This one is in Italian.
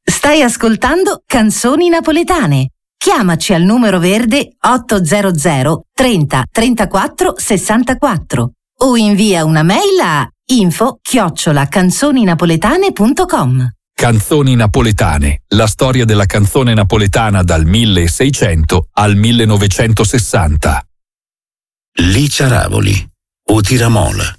Stai ascoltando Canzoni Napoletane. Chiamaci al numero verde 800 30 34 64 o invia una mail a info@canzoninapoletane.com. Canzoni Napoletane, la storia della canzone napoletana dal 1600 al 1960. Licia Ravoli, Utiramola.